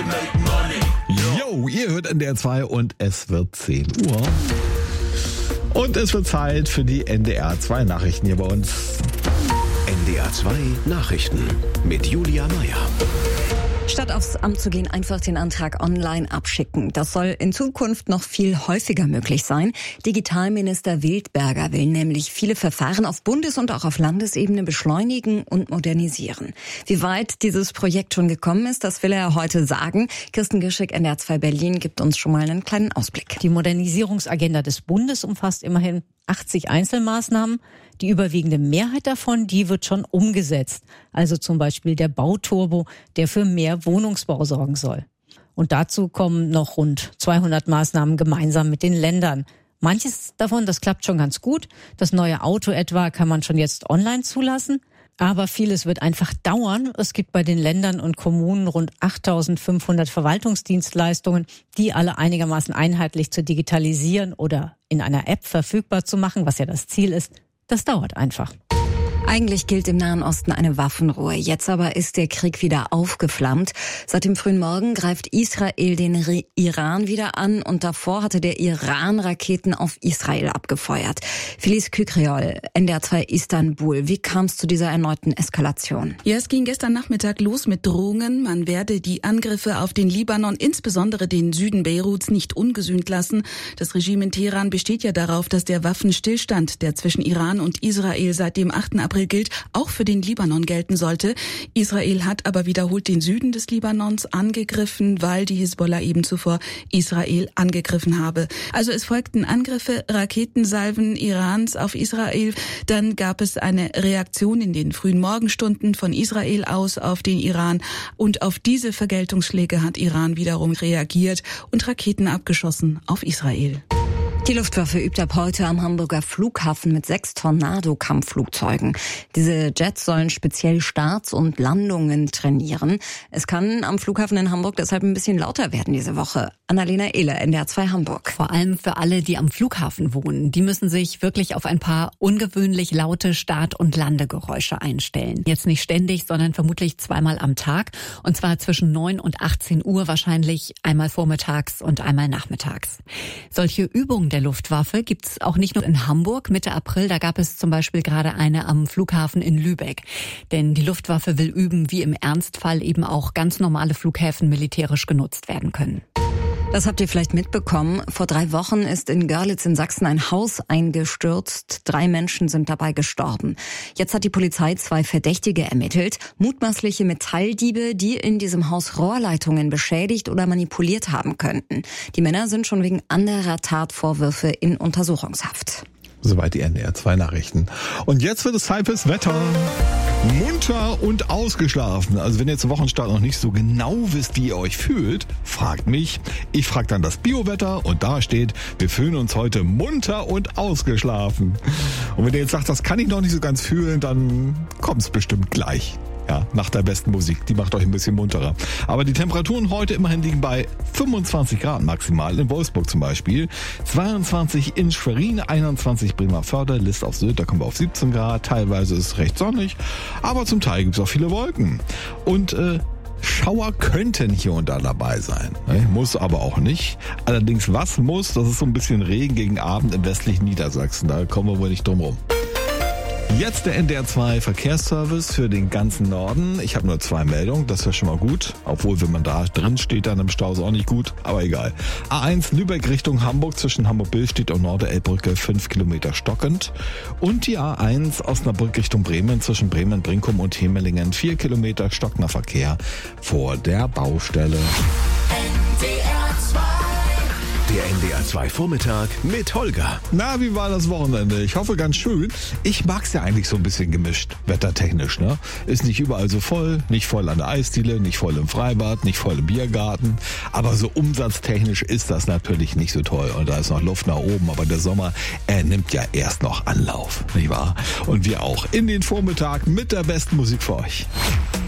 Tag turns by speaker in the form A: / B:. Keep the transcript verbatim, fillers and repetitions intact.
A: Yo, ihr hört N D R zwei und es wird zehn Uhr. Und es wird Zeit für die N D R zwei Nachrichten hier bei uns.
B: N D R zwei Nachrichten mit Julia Meyer.
C: Statt aufs Amt zu gehen, einfach den Antrag online abschicken. Das soll in Zukunft noch viel häufiger möglich sein. Digitalminister Wildberger will nämlich viele Verfahren auf Bundes- und auch auf Landesebene beschleunigen und modernisieren. Wie weit dieses Projekt schon gekommen ist, das will er heute sagen. Kirsten Gischek, N D R zwei Berlin, gibt uns schon mal einen kleinen Ausblick.
D: Die Modernisierungsagenda des Bundes umfasst immerhin achtzig Einzelmaßnahmen. Die überwiegende Mehrheit davon, die wird schon umgesetzt. Also zum Beispiel der Bauturbo, der für mehr Wohnungsbau sorgen soll. Und dazu kommen noch rund zweihundert Maßnahmen gemeinsam mit den Ländern. Manches davon, das klappt schon ganz gut. Das neue Auto etwa kann man schon jetzt online zulassen. Aber vieles wird einfach dauern. Es gibt bei den Ländern und Kommunen rund achttausendfünfhundert Verwaltungsdienstleistungen, die alle einigermaßen einheitlich zu digitalisieren oder in einer App verfügbar zu machen, was ja das Ziel ist. Das dauert einfach.
C: Eigentlich gilt im Nahen Osten eine Waffenruhe. Jetzt aber ist der Krieg wieder aufgeflammt. Seit dem frühen Morgen greift Israel den Re- Iran wieder an und davor hatte der Iran Raketen auf Israel abgefeuert. Felice Kükriol, N D R zwei Istanbul. Wie kam es zu dieser erneuten Eskalation?
E: Ja, es ging gestern Nachmittag los mit Drohungen. Man werde die Angriffe auf den Libanon, insbesondere den Süden Beiruts, nicht ungesühnt lassen. Das Regime in Teheran besteht ja darauf, dass der Waffenstillstand, der zwischen Iran und Israel seit dem achten April gilt, auch für den Libanon gelten sollte. Israel hat aber wiederholt den Süden des Libanons angegriffen, weil die Hisbollah eben zuvor Israel angegriffen habe. Also es folgten Angriffe, Raketensalven Irans auf Israel. Dann gab es eine Reaktion in den frühen Morgenstunden von Israel aus auf den Iran. Und auf diese Vergeltungsschläge hat Iran wiederum reagiert und Raketen abgeschossen auf Israel.
C: Die Luftwaffe übt ab heute am Hamburger Flughafen mit sechs Tornado-Kampfflugzeugen. Diese Jets sollen speziell Starts und Landungen trainieren. Es kann am Flughafen in Hamburg deshalb ein bisschen lauter werden diese Woche. Annalena Ehler, N D R zwei Hamburg.
F: Vor allem für alle, die am Flughafen wohnen. Die müssen sich wirklich auf ein paar ungewöhnlich laute Start- und Landegeräusche einstellen. Jetzt nicht ständig, sondern vermutlich zweimal am Tag. Und zwar zwischen neun und achtzehn Uhr wahrscheinlich, einmal vormittags und einmal nachmittags. Solche Übungen der Luftwaffe gibt's auch nicht nur in Hamburg. Mitte April, da gab es zum Beispiel gerade eine am Flughafen in Lübeck. Denn die Luftwaffe will üben, wie im Ernstfall eben auch ganz normale Flughäfen militärisch genutzt werden können.
C: Das habt ihr vielleicht mitbekommen. Vor drei Wochen ist in Görlitz in Sachsen ein Haus eingestürzt. Drei Menschen sind dabei gestorben. Jetzt hat die Polizei zwei Verdächtige ermittelt. Mutmaßliche Metalldiebe, die in diesem Haus Rohrleitungen beschädigt oder manipuliert haben könnten. Die Männer sind schon wegen anderer Tatvorwürfe in Untersuchungshaft.
A: Soweit die N D R zwei Nachrichten. Und jetzt wird es Zeit fürs Wetter. Munter und ausgeschlafen. Also wenn ihr zum Wochenstart noch nicht so genau wisst, wie ihr euch fühlt, fragt mich. Ich frage dann das Biowetter und da steht, wir fühlen uns heute munter und ausgeschlafen. Und wenn ihr jetzt sagt, das kann ich noch nicht so ganz fühlen, dann kommt's bestimmt gleich. Ja, nach der besten Musik. Die macht euch ein bisschen munterer. Aber die Temperaturen heute immerhin liegen bei fünfundzwanzig Grad maximal. In Wolfsburg zum Beispiel. zweiundzwanzig in Schwerin, einundzwanzig Bremervörde, List auf Sylt, da kommen wir auf siebzehn Grad. Teilweise ist es recht sonnig. Aber zum Teil gibt es auch viele Wolken. Und äh, Schauer könnten hier und da dabei sein. Ne? Muss aber auch nicht. Allerdings, was muss, das ist so ein bisschen Regen gegen Abend im westlichen Niedersachsen. Da kommen wir wohl nicht drum rum. Jetzt der N D R zwei Verkehrsservice für den ganzen Norden. Ich habe nur zwei Meldungen, das ist ja schon mal gut. Obwohl, wenn man da drin steht, dann im Stau ist auch nicht gut. Aber egal. A eins Lübeck Richtung Hamburg zwischen Hamburg-Billstedt und Norderelbbrücke fünf Kilometer stockend. Und die A eins Osnabrück Richtung Bremen zwischen Bremen-Brinkum und Hemelingen vier Kilometer stockender Verkehr vor der Baustelle.
B: N D R zwei. Der N D R zwei Vormittag mit Holger.
A: Na, wie war das Wochenende? Ich hoffe ganz schön. Ich mag's ja eigentlich so ein bisschen gemischt, wettertechnisch, ne? Ist nicht überall so voll, nicht voll an der Eisdiele, nicht voll im Freibad, nicht voll im Biergarten. Aber so umsatztechnisch ist das natürlich nicht so toll. Und da ist noch Luft nach oben. Aber der Sommer, er nimmt ja erst noch Anlauf, nicht wahr? Und wir auch in den Vormittag mit der besten Musik für euch.